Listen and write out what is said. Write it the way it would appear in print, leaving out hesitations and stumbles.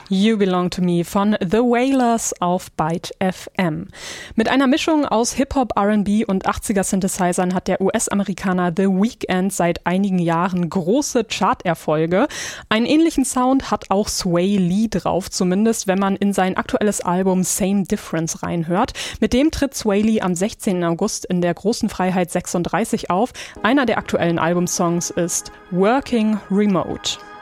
You Belong to Me von The Wailers auf Byte FM. Mit einer Mischung aus Hip-Hop, R&B und 80er-Synthesizern hat der US-Amerikaner The Weeknd seit einigen Jahren große Charterfolge. Einen ähnlichen Sound hat auch Sway Lee drauf, zumindest wenn man in sein aktuelles Album Same Difference reinhört. Mit dem tritt Sway Lee am 16. August in der Großen Freiheit 36 auf. Einer der aktuellen Albumsongs ist Working Remote.